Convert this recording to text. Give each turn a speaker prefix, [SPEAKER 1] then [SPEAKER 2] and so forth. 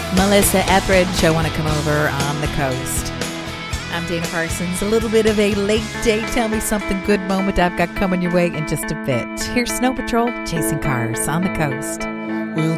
[SPEAKER 1] Melissa Etheridge, I Want to Come Over on the Coast. I'm Dana Parsons. A little bit of a late day, tell me something good moment I've got coming your way in just a bit. Here's Snow Patrol, Chasing Cars on the Coast.
[SPEAKER 2] We'll